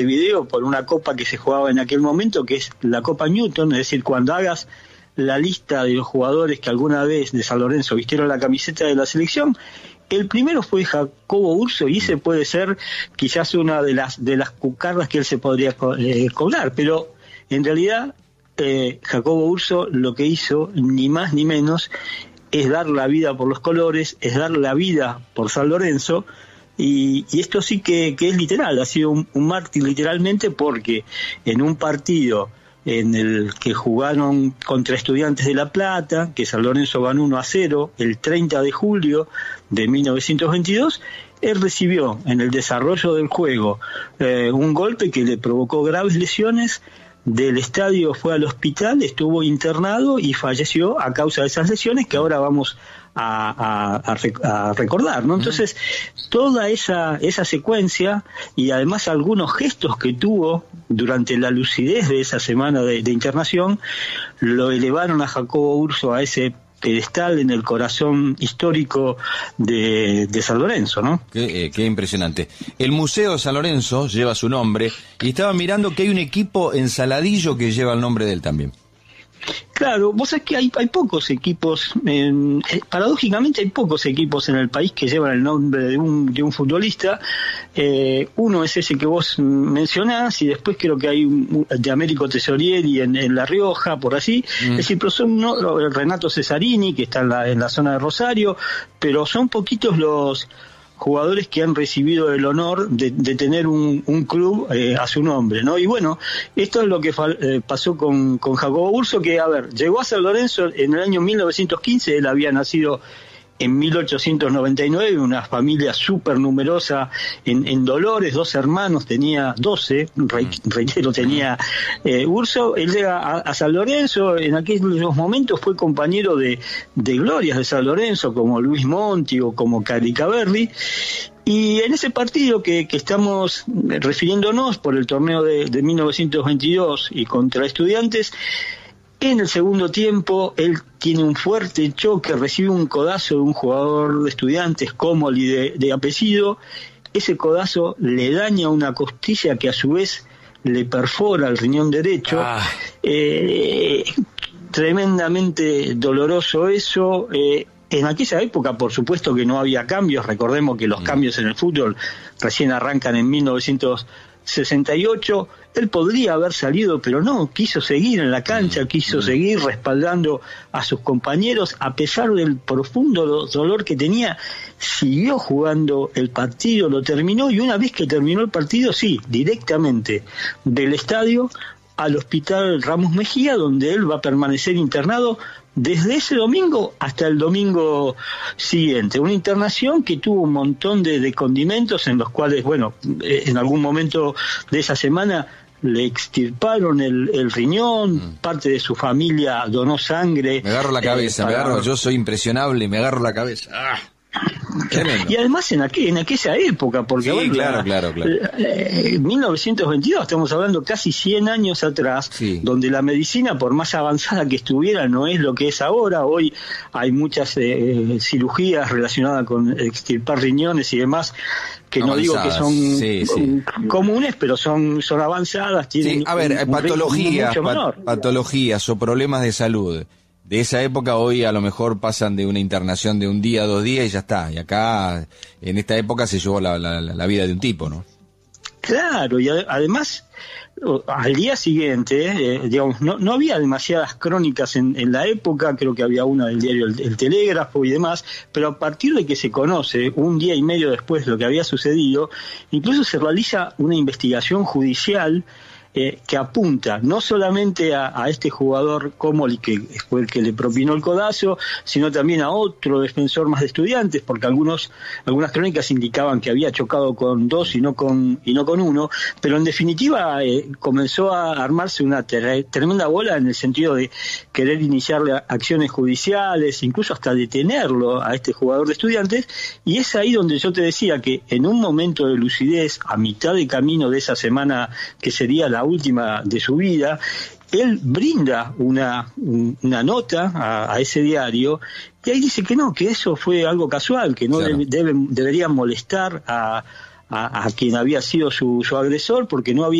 video por una copa que se jugaba en aquel momento, que es la Copa Newton, es decir, cuando hagas la lista de los jugadores que alguna vez de San Lorenzo vistieron la camiseta de la selección, el primero fue Jacobo Urso, y ese puede ser quizás una de las cucardas que él se podría cobrar, pero en realidad Jacobo Urso lo que hizo, ni más ni menos, es dar la vida por los colores, es dar la vida por San Lorenzo, y esto sí que es literal, ha sido un mártir literalmente, porque en un partido en el que jugaron contra Estudiantes de La Plata, que San Lorenzo ganó 1-0 el 30 de julio de 1922, él recibió en el desarrollo del juego un golpe que le provocó graves lesiones. Del estadio fue al hospital, estuvo internado y falleció a causa de esas lesiones que ahora vamos a recordar, ¿no? Entonces, toda esa secuencia, y además algunos gestos que tuvo durante la lucidez de esa semana de internación, lo elevaron a Jacobo Urso a ese pedestal en el corazón histórico de San Lorenzo, ¿no? Qué impresionante. El Museo de San Lorenzo lleva su nombre, y estaba mirando que hay un equipo en Saladillo que lleva el nombre de él también. Claro, vos sabés que hay pocos equipos, paradójicamente hay pocos equipos en el país que llevan el nombre de un futbolista. Uno es ese que vos mencionás, y después creo que hay de Américo Tesorieri en La Rioja, por así. Es decir, pero son Renato Cesarini, que está en la zona de Rosario, pero son poquitos los jugadores que han recibido el honor de tener un club a su nombre, ¿no? Y bueno, esto es lo que pasó con Jacobo Urso, que, a ver, llegó a San Lorenzo en el año 1915, él había nacido en 1899, una familia súper numerosa en Dolores, 2 hermanos, tenía 12, reitero, tenía Urso. Él llega a San Lorenzo, en aquellos momentos fue compañero de glorias de San Lorenzo, como Luis Monti o como Caricaberri. Y en ese partido que estamos refiriéndonos por el torneo de 1922 y contra Estudiantes, en el segundo tiempo él tiene un fuerte choque, recibe un codazo de un jugador de Estudiantes, Comoli de apellido. Ese codazo le daña una costilla que a su vez le perfora el riñón derecho. Tremendamente doloroso eso. En aquella época, por supuesto que no había cambios. Recordemos que los cambios en el fútbol recién arrancan en 1968. Él podría haber salido, pero no, quiso seguir en la cancha, quiso seguir respaldando a sus compañeros, a pesar del profundo dolor que tenía. Siguió jugando el partido, lo terminó, y una vez que terminó el partido, sí, directamente del estadio al hospital Ramos Mejía, donde él va a permanecer internado desde ese domingo hasta el domingo siguiente. Una internación que tuvo un montón de condimentos, en los cuales, bueno, en algún momento de esa semana le extirparon el riñón, parte de su familia donó sangre. Me agarro la cabeza, yo soy impresionable, me agarro la cabeza. Y además en aquella época, porque sí, bueno, claro. 1922, estamos hablando casi 100 años atrás, sí, donde la medicina, por más avanzada que estuviera, no es lo que es ahora. Hoy hay muchas cirugías relacionadas con extirpar riñones y demás, que no digo que son comunes, pero son avanzadas, tienen patologías o problemas de salud de esa época hoy a lo mejor pasan de una internación de un día, 2 días y ya está. Y acá, en esta época, se llevó la vida de un tipo, ¿no? Claro, y además, al día siguiente, digamos, no había demasiadas crónicas en la época. Creo que había una del diario El Telégrafo y demás, pero a partir de que se conoce, un día y medio después, lo que había sucedido, incluso se realiza una investigación judicial que apunta no solamente a este jugador Comoli, que fue el que le propinó el codazo, sino también a otro defensor más de Estudiantes, porque algunas crónicas indicaban que había chocado con 2 y no con 1, pero en definitiva comenzó a armarse una tremenda bola, en el sentido de querer iniciar acciones judiciales, incluso hasta detenerlo a este jugador de Estudiantes. Y es ahí donde yo te decía que en un momento de lucidez, a mitad de camino de esa semana que sería la última de su vida, él brinda una nota a ese diario, y ahí dice que no, que eso fue algo casual, que no debería molestar a a quien había sido su agresor, porque no había